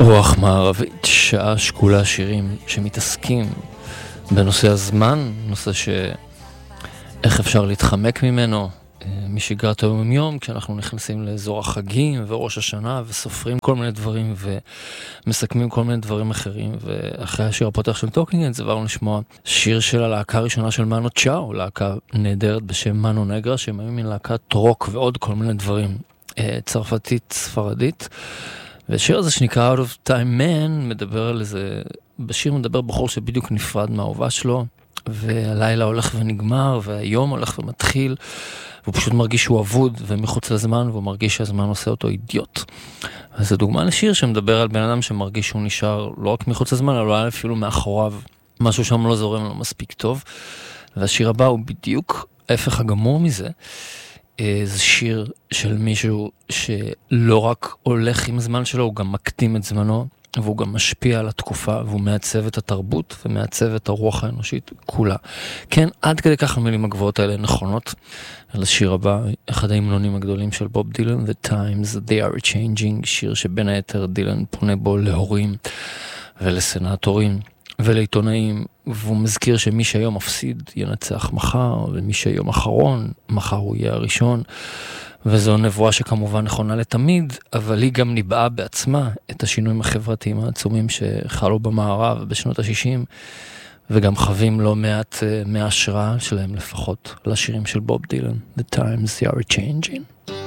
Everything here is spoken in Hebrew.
רוח מערבית, שעה שקולה שירים שמתעסקים בנושא הזמן, נושא איך אפשר להתחמק ממנו משגרת היום יום, כשאנחנו נכנסים לאזור החגים וראש השנה וסופרים כל מיני דברים ומסכמים כל מיני דברים אחרים. ואחרי השיר הפותח של טוקינג אנדס עברנו לשמוע שיר של הלהקה הראשונה של מנו צ'או, להקה נהדרת בשם מנו נגרה, שהם היו מן להקת רוק ועוד כל מיני דברים, צרפתית, ספרדית. והשיר הזה שנקרא Out of Time Man מדבר על איזה, בשיר מדבר בחור שבדיוק נפרד מהאהובה שלו, והלילה הולך ונגמר, והיום הולך ומתחיל, והוא פשוט מרגיש שהוא אבוד ומחוץ לזמן, והוא מרגיש שהזמן עושה אותו אידיוט. אז זו דוגמה לשיר שמדבר על בן אדם שמרגיש שהוא נשאר לא רק מחוץ לזמן, אבל אפילו מאחוריו, משהו שם לא זורם לו מספיק טוב. והשיר הבא הוא בדיוק ההפך הגמור מזה. זה שיר של מישהו שלא רק הולך עם הזמן שלו, הוא גם מקדים את זמנו, והוא גם משפיע על התקופה, והוא מעצב את התרבות ומעצב את הרוח האנושית כולה. כן, עד כדי כך המילים הגבוהות האלה נכונות. על השיר הבא, אחד ההמנונים הגדולים של בוב דילן, The Times They Are Changing, שיר שבין היתר דילן פונה בו להורים ולסנאטורים ולעיתונאים, והוא מזכיר שמי שהיום מפסיד ינצח מחר, ומי שהיום אחרון, מחר הוא יהיה הראשון. וזו נבואה שכמובן נכונה לתמיד, אבל היא גם ניבאה בעצמה את השינויים החברתיים העצומים שחלו במערב בשנות ה-60, וגם חווים לא מעט מההשראה שלהם לפחות לשירים של בוב דילן. The times they are changing.